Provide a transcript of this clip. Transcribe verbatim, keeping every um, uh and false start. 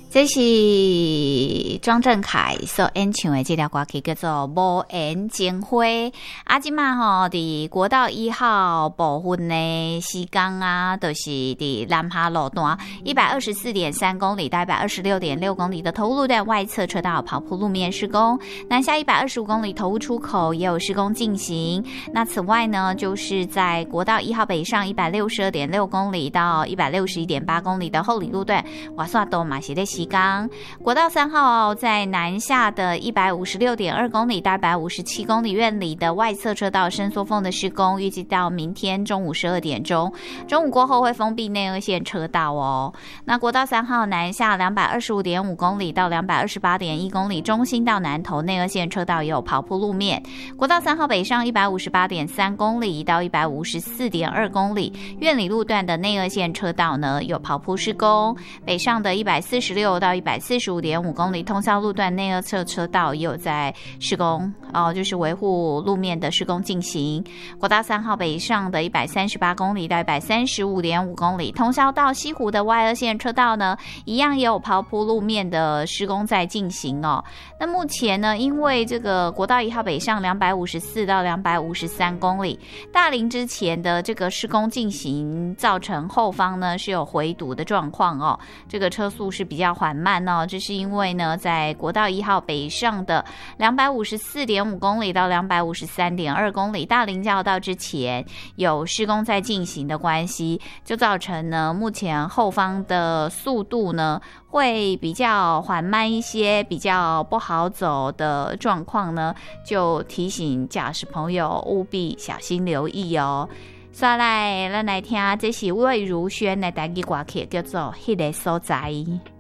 这是庄振凯所演唱的这条歌曲叫做《无言情花》。啊，即马吼伫国道一号部分的时间啊，就是伫南下路段一百二十四点三公里到一百二十六点六公里的头路段外侧车道跑铺路面施工，南下一百二十五公里头屋出口也有施工进行。那此外呢，就是在国道一号北上一百六十二点六公里到一百六十一点八公里的后里路段，瓦萨都马西的西港。国道三号在南下的一百五十六点二公里到一百五十七公里院里的外侧车道伸缩缝的施工，预计到明天中午十二点钟，中午过后会封闭内二线车道哦。那国道三号南下两百二十五点五公里到两百二十八点一公里，中心到南投内二线车道也有跑铺路面。国道三号北上一百五十八点三公里到一百五十四点二公里，院里路段的内二线车道呢有跑铺施工，北上的一百四十六到一百四十五点五公里通宵路段内二侧车道也有在施工哦，就是维护路面的施工进行。国道三号北上的一百三十八公里到一百三十五点五公里，通宵到西湖的外二线车道呢，一样也有刨铺路面的施工在进行哦。那目前呢，因为这个国道一号北上两百五十四到两百五十三公里，大林之前的这个施工进行，造成后方呢是有回堵的状况哦，这个车速是比较缓慢哦。这是因为呢，在国道一号北上的两百五十四点五公里到两百五十三点二公里，大林交道之前有施工在进行的关系，就造成呢目前后方的速度呢会比较缓慢一些，比较不好走的状况呢，就提醒驾驶朋友务必小心留意哦。再来，咱来听这是魏如萱的台语歌曲，叫做《迄个所在》。